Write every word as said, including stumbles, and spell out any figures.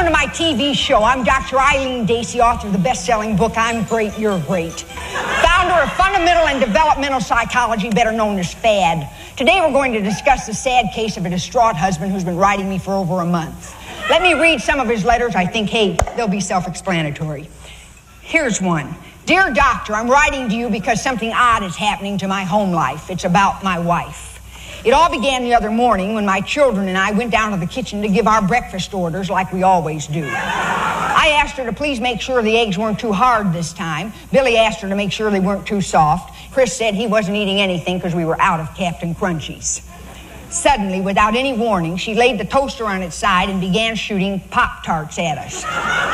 Welcome to my T V show. I'm Doctor Eileen Dacey, author of the best-selling book, I'm Great, You're Great. Founder of Fundamental and Developmental Psychology, better known as FAD. Today we're going to discuss the sad case of a distraught husband who's been writing me for over a month. Let me read some of his letters. I think, hey, they'll be self-explanatory. Here's one. Dear Doctor, I'm writing to you because something odd is happening to my home life. It's about my wife. It all began the other morning when my children and I went down to the kitchen to give our breakfast orders like we always do. I asked her to please make sure the eggs weren't too hard this time. Billy asked her to make sure they weren't too soft. Chris said he wasn't eating anything because we were out of Captain Crunchies. Suddenly, without any warning, she laid the toaster on its side and began shooting Pop-Tarts at us.